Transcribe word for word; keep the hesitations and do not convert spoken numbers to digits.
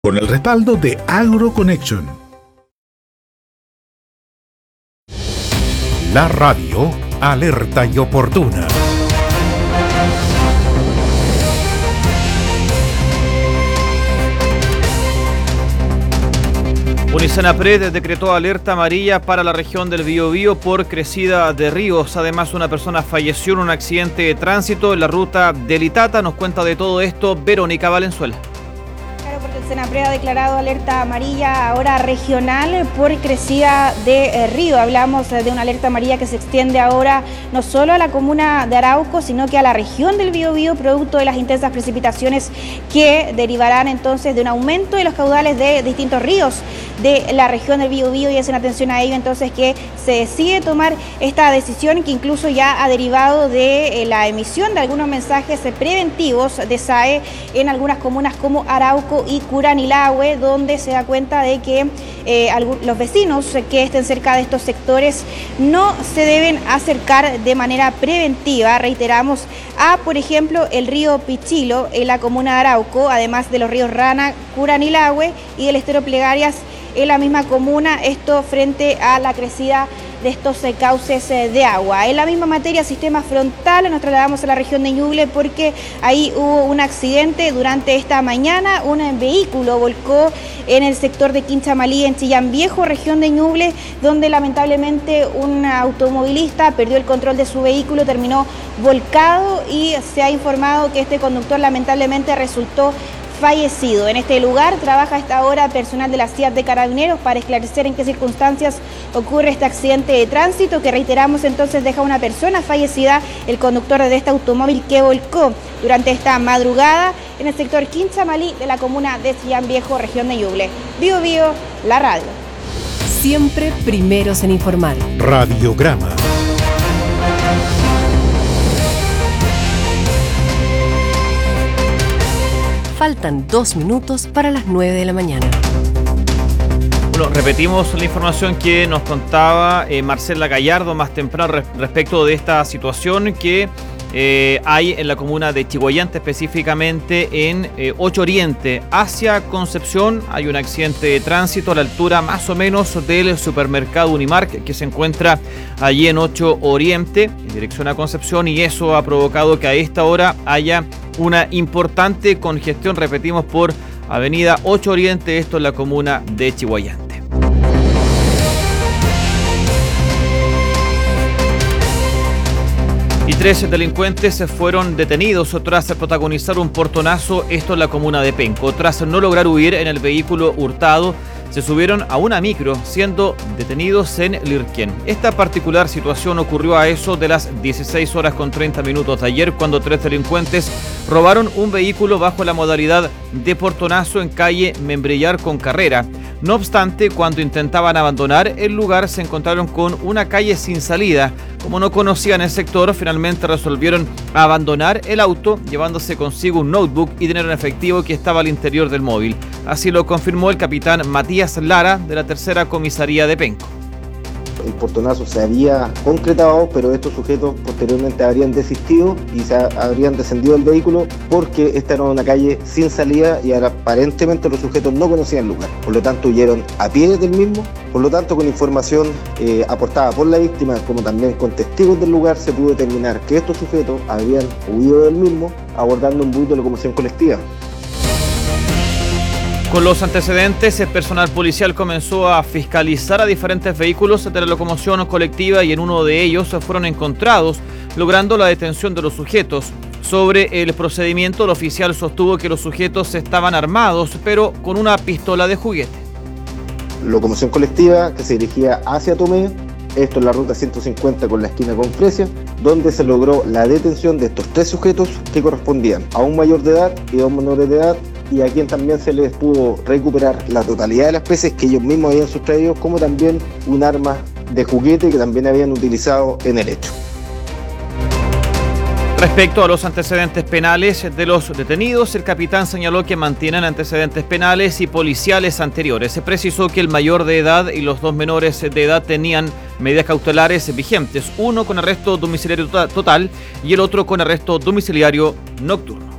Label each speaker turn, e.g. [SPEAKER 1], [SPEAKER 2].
[SPEAKER 1] Con el respaldo de AgroConnection. La radio alerta y oportuna.
[SPEAKER 2] Unicenapred decretó alerta amarilla para la región del Biobío por crecida de ríos. Además, una persona falleció en un accidente de tránsito en la ruta del Itata. Nos cuenta de todo esto Verónica Valenzuela.
[SPEAKER 3] Unicenapred ha declarado alerta amarilla ahora regional por crecida de eh, río. Hablamos de una alerta amarilla que se extiende ahora no solo a la comuna de Arauco, sino que a la región del Biobío, producto de las intensas precipitaciones que derivarán entonces de un aumento de los caudales de distintos ríos de la región del Biobío, y hacen atención a ello entonces que se decide tomar esta decisión, que incluso ya ha derivado de eh, la emisión de algunos mensajes eh, preventivos de S A E en algunas comunas como Arauco y Curanilahue, donde se da cuenta de que eh, los vecinos que estén cerca de estos sectores no se deben acercar de manera preventiva. Reiteramos, a por ejemplo el río Pichilo en la comuna de Arauco, además de los ríos Rana, Curanilahue y del estero Plegarias en la misma comuna, esto frente a la crecida de estos cauces de agua. En la misma materia, sistema frontal, nos trasladamos a la región de Ñuble porque ahí hubo un accidente durante esta mañana. Un vehículo volcó en el sector de Quinchamalí, en Chillán Viejo, región de Ñuble, donde lamentablemente un automovilista perdió el control de su vehículo, terminó volcado y se ha informado que este conductor lamentablemente resultó fallecido. En este lugar trabaja a esta hora personal de la C I A de Carabineros para esclarecer en qué circunstancias ocurre este accidente de tránsito, que reiteramos entonces deja una persona fallecida, el conductor de este automóvil que volcó durante esta madrugada en el sector Quinchamalí de la comuna de Chillán Viejo, región de Ñuble. Biobío, la radio.
[SPEAKER 4] Siempre primeros en informar.
[SPEAKER 1] Radiograma.
[SPEAKER 4] Faltan dos minutos para las nueve de la mañana.
[SPEAKER 2] Bueno, repetimos la información que nos contaba eh, Marcela Gallardo más temprano res- respecto de esta situación que eh, hay en la comuna de Chiguayante, específicamente en eh, ocho Oriente. Hacia Concepción hay un accidente de tránsito a la altura más o menos del supermercado Unimark, que se encuentra allí en ocho Oriente, en dirección a Concepción, y eso ha provocado que a esta hora haya una importante congestión, repetimos, por avenida ocho Oriente, esto en la comuna de Chiguayante. Y tres delincuentes fueron detenidos tras protagonizar un portonazo, esto en la comuna de Penco. Tras no lograr huir en el vehículo hurtado, se subieron a una micro, siendo detenidos en Lirquén. Esta particular situación ocurrió a eso de las dieciséis horas con treinta minutos de ayer, cuando tres delincuentes robaron un vehículo bajo la modalidad de portonazo en calle Membrillar con Carrera. No obstante, cuando intentaban abandonar el lugar, se encontraron con una calle sin salida. Como no conocían el sector, finalmente resolvieron abandonar el auto, llevándose consigo un notebook y dinero en efectivo que estaba al interior del móvil. Así lo confirmó el capitán Matías Lara, de la tercera comisaría de Penco.
[SPEAKER 5] El portonazo se había concretado, pero estos sujetos posteriormente habrían desistido y se habrían descendido del vehículo porque esta era una calle sin salida y ahora aparentemente los sujetos no conocían el lugar. Por lo tanto, huyeron a pie del mismo. Por lo tanto, con información eh, aportada por la víctima, como también con testigos del lugar, se pudo determinar que estos sujetos habían huido del mismo abordando un bus de locomoción colectiva.
[SPEAKER 2] Con los antecedentes, el personal policial comenzó a fiscalizar a diferentes vehículos de la locomoción colectiva y en uno de ellos fueron encontrados, logrando la detención de los sujetos. Sobre el procedimiento, el oficial sostuvo que los sujetos estaban armados, pero con una pistola de juguete.
[SPEAKER 5] Locomoción colectiva que se dirigía hacia Tomé, esto en la ruta ciento cincuenta con la esquina con Fresia, donde se logró la detención de estos tres sujetos que correspondían a un mayor de edad y dos menores de edad, y a quien también se les pudo recuperar la totalidad de las peces que ellos mismos habían sustraído, como también un arma de juguete que también habían utilizado en el hecho.
[SPEAKER 2] Respecto a los antecedentes penales de los detenidos, el capitán señaló que mantienen antecedentes penales y policiales anteriores. Se precisó que el mayor de edad y los dos menores de edad tenían medidas cautelares vigentes, uno con arresto domiciliario total y el otro con arresto domiciliario nocturno.